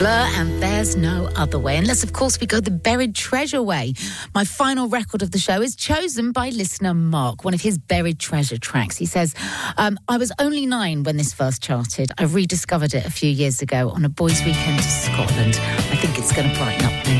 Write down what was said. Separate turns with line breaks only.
Blur and There's No Other Way. Unless, of course, we go the Buried Treasure way. My final record of the show is chosen by listener Mark, one of his Buried Treasure tracks. He says, I was only 9 when this first charted. I rediscovered it a few years ago on a boys' weekend to Scotland. I think it's going to brighten up my